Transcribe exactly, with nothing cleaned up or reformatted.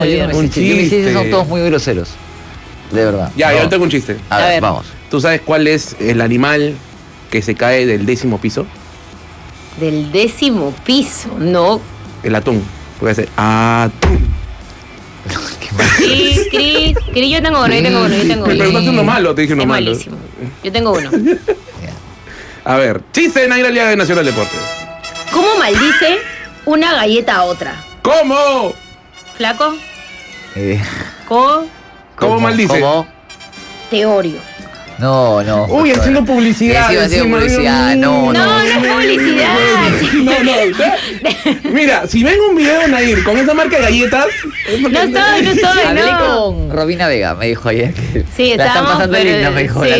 yo no me Un sé chistes. Mis chistes chiste. son todos muy groseros. De verdad. Ya, No. yo tengo un chiste. A, A ver, ver. vamos. ¿Tú sabes cuál es el animal que se cae del décimo piso? Del décimo piso, no. El atún. Puede ser atún. Cris, Cris, Cris, yo tengo uno, yo tengo uno, yo tengo Me uno. preguntaste uno malo, te dije uno Es malo. malísimo. Yo tengo uno. Ya. A ver, chiste de Naira Aliaga de Nacional Deportes. ¿Cómo maldice una galleta a otra? ¿Cómo? ¿Flaco? Eh, Co. ¿Cómo maldice? ¿Cómo? Teorio. No, no. Uy, justo haciendo era. publicidad. Sí, sí, haciendo encima, publicidad. Dios No, mío. No, no es publicidad. No, no. Mira, si ven un video de Nair con esa marca de galletas. es porque- No estoy, no estoy, Hablé no. con Robina Vega, me dijo ayer que Sí, la están estábamos, pasando pero- linda, me dijo. sí. la